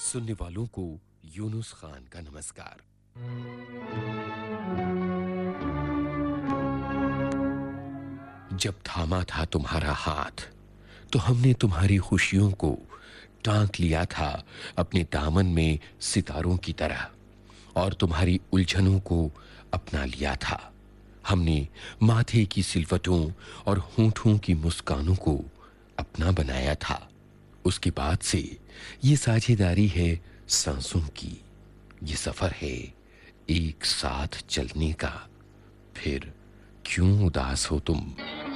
सुनने वालों को यूनुस खान का नमस्कार। जब थामा था तुम्हारा हाथ तो हमने तुम्हारी खुशियों को टांक लिया था अपने दामन में सितारों की तरह, और तुम्हारी उलझनों को अपना लिया था हमने। माथे की सिलवटों और होठों की मुस्कानों को अपना बनाया था। उसके बाद से ये साझेदारी है सांसों की, ये सफर है एक साथ चलने का। फिर क्यों उदास हो तुम?